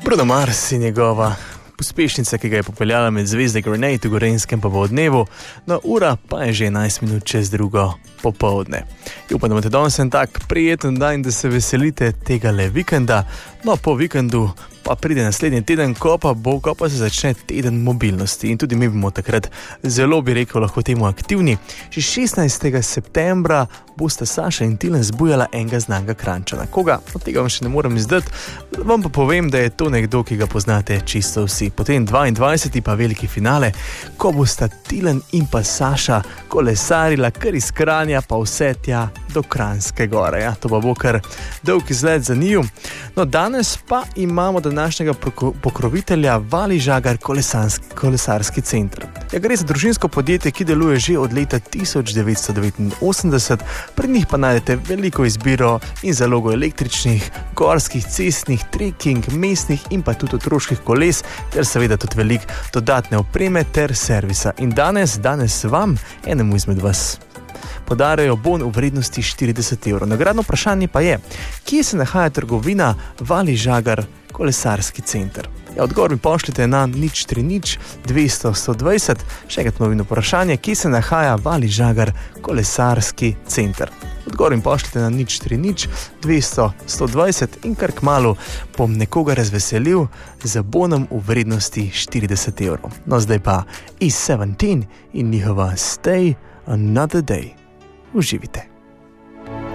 Bruno Mars in njegova uspešnica, ki ga je popeljala med zvezde Grenade v Gorenjskem popoldnevu, no ura pa je že 11 minut čez drugo popoldne. Upam, da imate danes en tak prijeten dan in da se veselite tegale vikenda, no po vikendu pa pride naslednji teden, ko pa se začne teden mobilnosti in tudi mi bomo takrat zelo, bi rekel, lahko temu aktivni. Že 16. septembra bosta Saša in Tilen zbujala enega znanga Kranjčana. Koga? Od tega vam še ne morem izdati, vam pa povem, da je to nekdo, ki ga poznate čisto vsi. Potem 22. pa veliki finale, ko bosta Tilen in pa Saša kolesarila kar iz Kranja pa vse tja do Kranjske gore. Ja, to pa bo kar dolg izlet za njiju. No, danes pa imamo današnjega pokrovitelja Vali Žagar kolesarski center. Ja, gre za družinsko podjetje, ki deluje že od leta 1989. Pri njih pa najdete veliko izbiro in zalogo električnih, gorskih, cestnih, trekking, mestnih in pa tudi otroških koles, ter seveda tudi veliko dodatne opreme ter servisa. In danes vam, enemu izmed vas, podarejo bon v vrednosti 40 evrov. Nagradno vprašanje pa je, kje se nahaja trgovina Vali Žagar kolesarski center. Ja, odgovor mi pošljite na 030 200 120. Še enkrat ponovim vprašanje, kje se nahaja Vali Žagar kolesarski center. Odgovor mi pošljite na 030 200 120 in kar kmalu bom nekoga razveselil z bonom v vrednosti 40 evrov. No, zdaj pa E17 in njihova Stay Another Day. Uživite.